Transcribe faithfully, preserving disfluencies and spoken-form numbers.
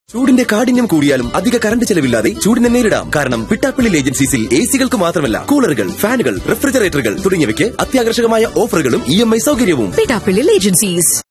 ചൂടിന്റെ കാഠിന്യം കൂടിയാലും അധിക കറണ്ട് ചെലവില്ലാതെ ചൂടിനെ നേരിടാം. കാരണം പിട്ടാപ്പിള്ളി ഏജൻസീസിൽ എ സികൾക്ക് മാത്രമല്ല കൂളറുകൾ, ഫാനുകൾ, റെഫ്രിജറേറ്ററുകൾ തുടങ്ങിയവയ്ക്ക് അത്യാകർഷകമായ ഓഫറുകളും ഇ എം ഐ സൗകര്യവും. പിട്ടാപ്പിള്ളി ഏജൻസീസ്.